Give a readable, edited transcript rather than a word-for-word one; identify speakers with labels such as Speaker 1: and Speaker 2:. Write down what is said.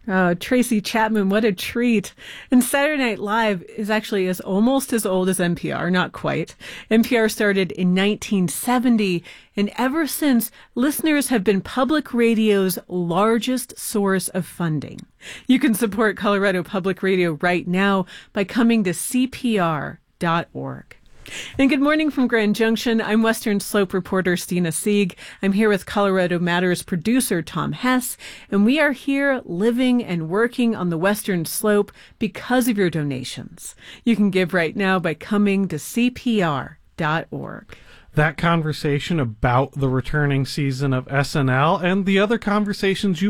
Speaker 1: Oh, Tracy Chapman, what a treat. And Saturday Night Live is actually almost as old as NPR, not quite. NPR started in 1970, and ever since, listeners have been public radio's largest source of funding. You can support Colorado Public Radio right now by coming to CPR.org. And good morning from Grand Junction. I'm Western Slope reporter Stina Sieg. I'm here with Colorado Matters producer Tom Hess, and we are here living and working on the Western Slope because of your donations. You can give right now by coming to CPR.org.
Speaker 2: That conversation about the returning season of SNL and the other conversations you